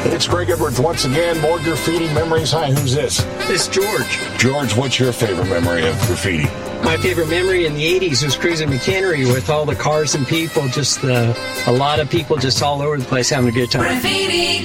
It's Greg Edwards once again. More graffiti memories. Hi, who's this? It's George. George, what's your favorite memory of graffiti? My favorite memory in the 80s was cruising McHenry with all the cars and people, just a lot of people just all over the place having a good time. Graffiti